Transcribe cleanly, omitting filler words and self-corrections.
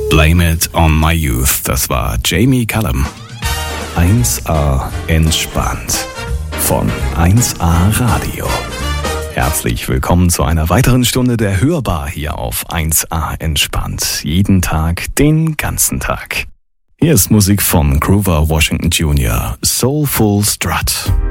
Blame It on My Youth, das war Jamie Cullum. 1A entspannt von 1A Radio. Herzlich willkommen zu einer weiteren Stunde der Hörbar hier auf 1A entspannt. Jeden Tag, den ganzen Tag. Hier ist Musik von Grover Washington Jr., Soulful Strut.